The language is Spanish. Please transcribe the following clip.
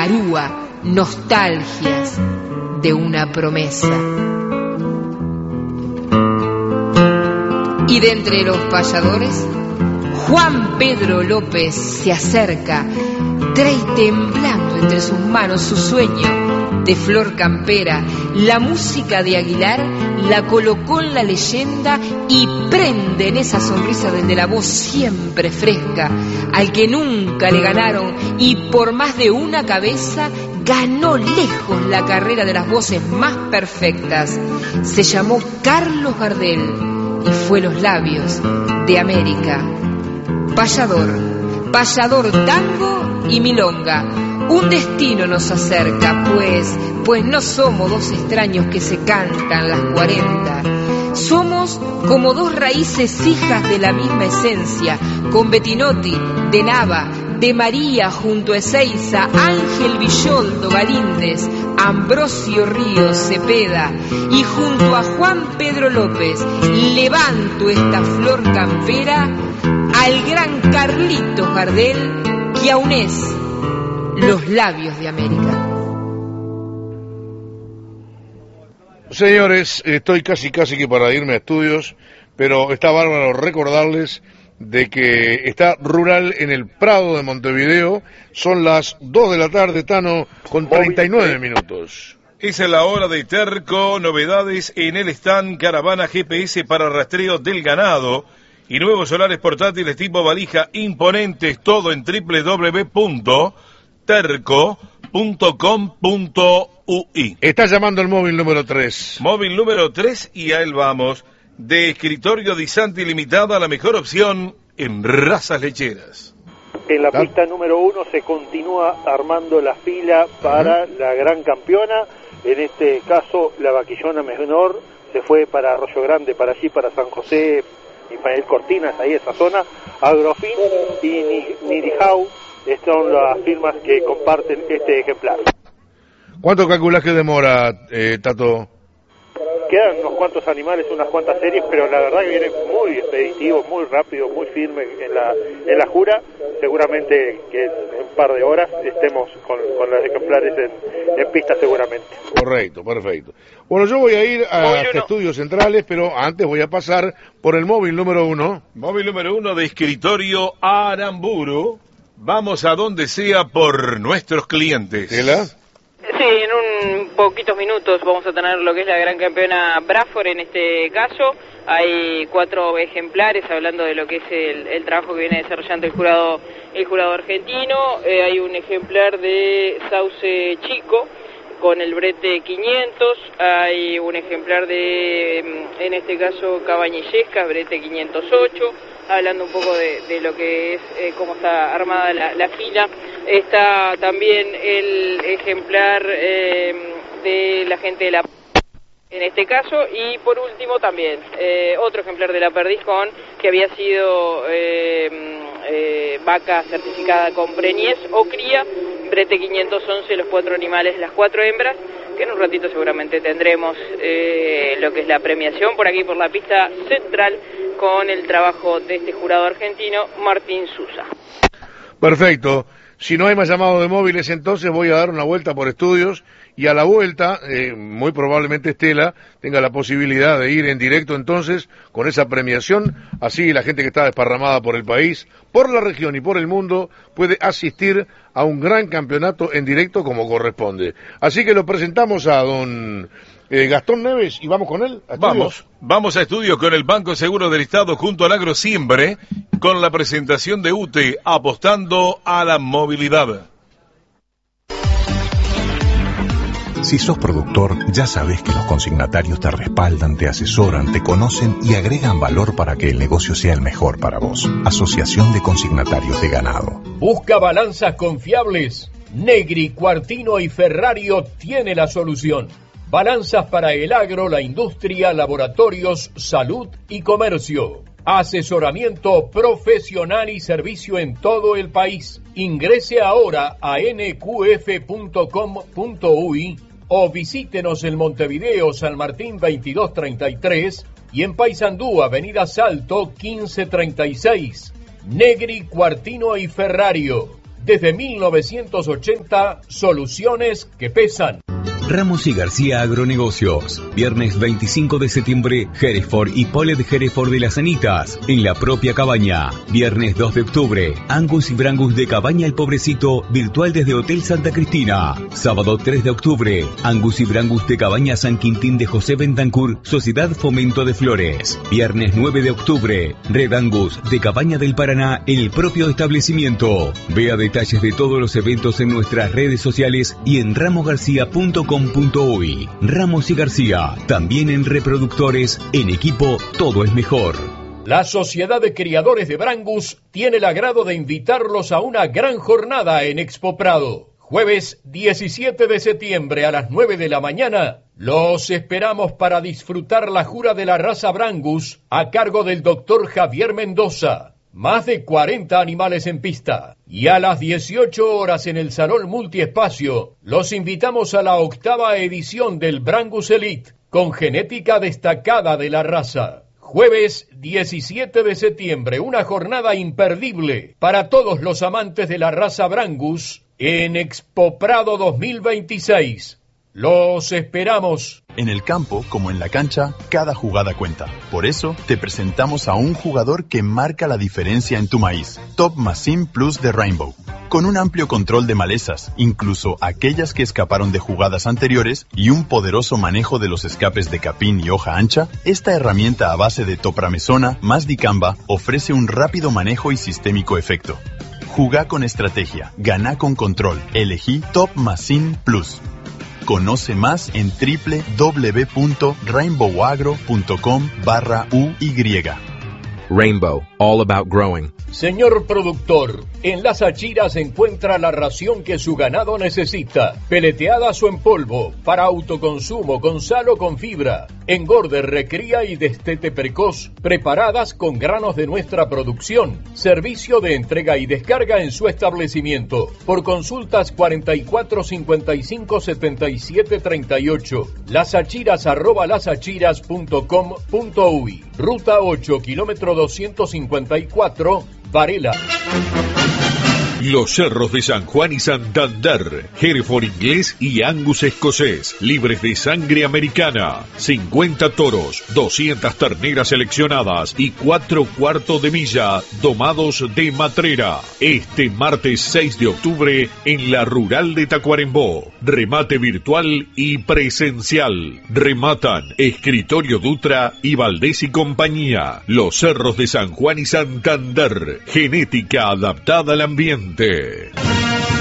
charúa, nostalgias de una promesa. Y de entre los payadores, Juan Pedro López se acerca, trae temblando entre sus manos su sueño de flor campera. La música de Aguilar la colocó en la leyenda y prende en esa sonrisa del de la voz siempre fresca, al que nunca le ganaron y por más de una cabeza ganó lejos la carrera de las voces más perfectas. Se llamó Carlos Gardel y fue los labios de América. Payador, tango y milonga, un destino nos acerca, pues no somos dos extraños que se cantan las 40. Somos como dos raíces hijas de la misma esencia, con Bettinotti, de Nava, de María junto a Ezeiza, Ángel Villoldo Galíndez, Ambrosio Ríos Cepeda, y junto a Juan Pedro López levanto esta flor campera al gran Carlitos Gardel, que aún es los labios de América. Señores, estoy casi que para irme a estudios, pero está bárbaro recordarles de que está Rural en el Prado de Montevideo. Son las 2 de la tarde, Tano, con 39 minutos. Esa es la hora de Terco, novedades en el stand, caravana GPS para rastreo del ganado y nuevos solares portátiles tipo valija imponentes, todo en www.terco.com.ui. Está llamando el móvil número 3. Móvil número 3 y a él vamos. De escritorio Disanti Limitada, la mejor opción en razas lecheras. En la pista número 1 se continúa armando la fila para la gran campeona. En este caso, la vaquillona menor se fue para Arroyo Grande, para allí, para San José, Ismael Cortinas, ahí esa zona. Agrofin y Nirijau son las firmas que comparten este ejemplar. ¿Cuánto calculás que demora, Tato? Quedan unos cuantos animales, unas cuantas series, pero la verdad que viene muy expeditivo, muy rápido, muy firme en la jura. Seguramente que en un par de horas estemos con los ejemplares en pista seguramente. Correcto, perfecto. Bueno, yo voy a ir a Estudios Centrales, pero antes voy a pasar por el móvil número 1. Móvil número 1 de escritorio Aramburu. Vamos a donde sea por nuestros clientes. ¿Tela? Sí, en un poquitos minutos vamos a tener lo que es la gran campeona Bradford en este caso. Hay 4 ejemplares hablando de lo que es el trabajo que viene desarrollando el jurado argentino. Hay un ejemplar de Sauce Chico con el brete 500, hay un ejemplar de, en este caso, Cabañillesca, brete 508, hablando un poco de lo que es, cómo está armada la fila. Está también el ejemplar de la gente de la en este caso, y por último también otro ejemplar de la perdiz que había sido vaca certificada con preñez o cría, brete 511, los 4 animales, las 4 hembras, que en un ratito seguramente tendremos lo que es la premiación por aquí, por la pista central, con el trabajo de este jurado argentino, Martín Susa. Perfecto. Si no hay más llamados de móviles, entonces voy a dar una vuelta por estudios y a la vuelta, muy probablemente Estela tenga la posibilidad de ir en directo entonces con esa premiación. Así la gente que está desparramada por el país, por la región y por el mundo puede asistir a un gran campeonato en directo como corresponde. Así que lo presentamos a don Gastón Neves y vamos con él. Vamos a estudios con el Banco Seguro del Estado junto al Agrosiembre con la presentación de UTE apostando a la movilidad. Si sos productor, ya sabes que los consignatarios te respaldan, te asesoran, te conocen y agregan valor para que el negocio sea el mejor para vos. Asociación de Consignatarios de Ganado. Busca balanzas confiables. Negri, Cuartino y Ferrario tiene la solución. Balanzas para el agro, la industria, laboratorios, salud y comercio. Asesoramiento profesional y servicio en todo el país. Ingrese ahora a nqf.com.uy o visítenos en Montevideo, San Martín 2233 y en Paysandú, Avenida Salto 1536. Negri, Cuartino y Ferrario. Desde 1980, soluciones que pesan. Ramos y García Agronegocios. Viernes 25 de septiembre, Hereford y Polet Hereford de las Anitas, en la propia cabaña. Viernes 2 de octubre, Angus y Brangus de Cabaña El Pobrecito, virtual desde Hotel Santa Cristina. Sábado 3 de octubre, Angus y Brangus de Cabaña San Quintín de José Bentancur, Sociedad Fomento de Flores. Viernes 9 de octubre, Red Angus de Cabaña del Paraná, en el propio establecimiento. Vea detalles de todos los eventos en nuestras redes sociales y en ramosgarcia.com. Ramos y García, también en reproductores, en equipo todo es mejor. La Sociedad de Criadores de Brangus tiene el agrado de invitarlos a una gran jornada en Expo Prado. Jueves 17 de septiembre a las 9 de la mañana, los esperamos para disfrutar la jura de la raza Brangus a cargo del doctor Javier Mendoza. Más de 40 animales en pista. Y a las 18 horas en el Salón Multiespacio, los invitamos a la 8ª edición del Brangus Elite, con genética destacada de la raza. Jueves 17 de septiembre, una jornada imperdible para todos los amantes de la raza Brangus en Expo Prado 2026. Los esperamos. En el campo, como en la cancha, cada jugada cuenta. Por eso, te presentamos a un jugador que marca la diferencia en tu maíz. Top Machine Plus de Rainbow. Con un amplio control de malezas, incluso aquellas que escaparon de jugadas anteriores, y un poderoso manejo de los escapes de capín y hoja ancha, esta herramienta a base de topramesona más dicamba ofrece un rápido manejo y sistémico efecto. Jugá con estrategia, ganá con control. Elegí Top Machine Plus. Conoce más en www.rainbowagro.com/UY. Rainbow, all about growing. Señor productor, en Las Achiras encuentra la ración que su ganado necesita. Peleteadas o en polvo, para autoconsumo, con sal o con fibra. Engorde, recría y destete precoz, preparadas con granos de nuestra producción. Servicio de entrega y descarga en su establecimiento. Por consultas 44 55 77 38. lasachiras@lasachiras.com.uy. Ruta 8, kilómetro 254, Varela. Los cerros de San Juan y Santander, Hereford inglés y Angus escocés, libres de sangre americana, 50 toros, 200 terneras seleccionadas y 4 cuartos de milla domados de matrera. Este martes 6 de octubre en la Rural de Tacuarembó, remate virtual y presencial. Rematan Escritorio Dutra y Valdés y compañía. Los cerros de San Juan y Santander, genética adaptada al ambiente.